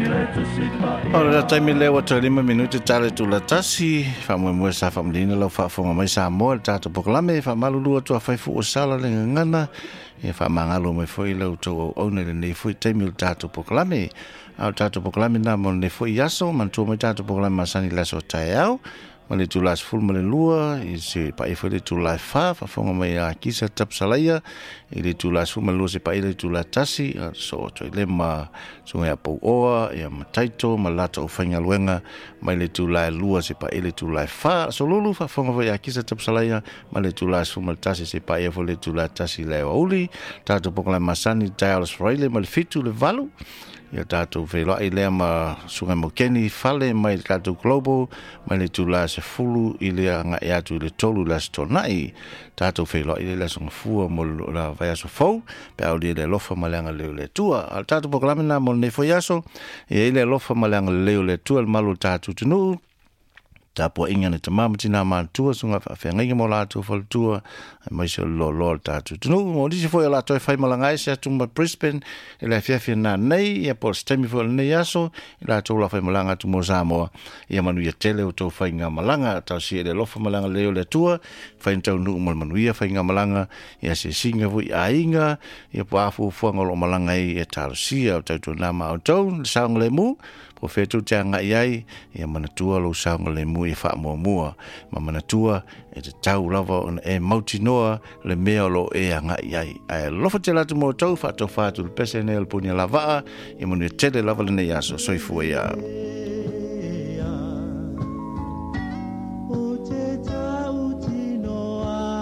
Ora taimi leo 5 minuti tale tu la tasi fa mo sa familina lo fa fonga mai sa mo tato poklame fa malulu to fa fu sala le ngana e fa mangalo me foi lo to one le ne foi taimi tato poklame au tato poklame na mo ne foi yaso man to me tato poklame masani la so taiao male tu las full male lua i se pa e foi tu la fa fonga mai a kisa tap salaia i tu las full male se pa i tu la tasi so to le ma so ya po oa ya mataito malata o fanga luenga mai le tu la lua se pa i tu la fa so lulu fa fonga vai a kisa tap salaia male tu las full male tasi se pa e foi tu la tasi le uli tato pokla masani tails fraile male fitu le valu ia tātou whela i lea ma sunga mokeni whale mai tātou global mai le tūla se fulu i lea nga i atu i le tolu la se tonai tātou whela i lea sunga fua mo la vai aso fau pe au le lofa maleanga leo le tua al tātou poklamina mo ne foi aso i le lofa maleanga leo le tua le malu tātou tunu tapo inga ne tamama tina mantua sunga whenga mo la tu fol tua mai se lo tatu tunu mo disi foi la toi fai malangai se tumba Brisbane ila fiafia na nei e por stemi fo nei aso ila tu la fai malanga tu mo Samoa ia manu ia tele o to fai nga malanga ta si le lofa malanga leo le tua fai tau nu mo manu ia fai nga malanga ia se singa vo ia inga ia pa fu fo ngolo malanga e ta si o tau na ma o tau sang le mu profeto tanga iai ia manatua lo sang le mu e fa mo mua ma manatua e te tau lava on e mautinoa le mea lo e anga iai ai lofa te latu mo tau fa to fa tu pese ne el punya lava e mo ne tele lava le nei aso soifu ia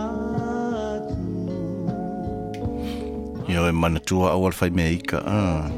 yo e manatua awal fai me ika